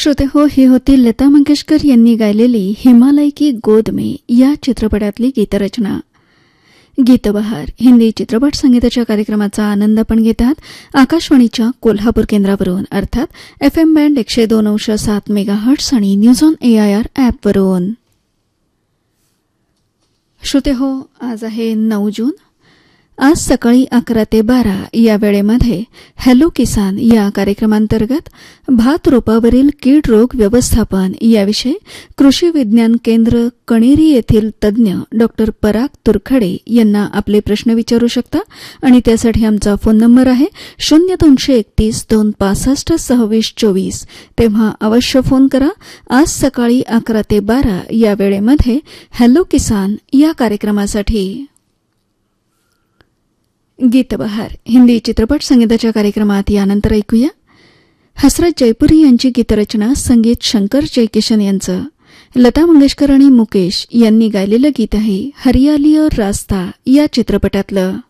श्रोते हो, ही होती लता मंगेशकर यांनी गायलेली हिमालय की गोद में या चित्रपटातली गीतरचना. गीतबहार हिंदी चित्रपट संगीताच्या कार्यक्रमाचा आनंद आपण घेतात आकाशवाणीच्या कोल्हापूर केंद्रावरून, अर्थात FM बँड 102.7 मेगाहर्ट्झ आणि न्यूज ऑन AIR ॲपवरून. श्रोते हो, आज आहे 9 जून. आज सकाळी 11 ते 12 या वेळेमध्ये हॅलो किसान या कार्यक्रमांतर्गत भात रोपावरील कीड रोग व्यवस्थापन याविषयी कृषी विज्ञान केंद्र कणेरी येथील तज्ज्ञ डॉ. पराग तुरखडे यांना आपले प्रश्न विचारू शकता आणि त्यासाठी आमचा फोन नंबर आहे 0231 265 2624. तेव्हा अवश्य फोन करा. आज सकाळी 11 ते 12 या वेळेमध्ये हॅलो किसान या कार्यक्रमासाठी. गीतबहार हिंदी चित्रपट संगीताच्या कार्यक्रमात यानंतर ऐकूया हसरत जयपुरी यांची गीतरचना, संगीत शंकर जयकिशन यांचं. लता मंगेशकर आणि मुकेश यांनी गायलेलं गीत आहे हरियाली और रास्ता या चित्रपटातलं.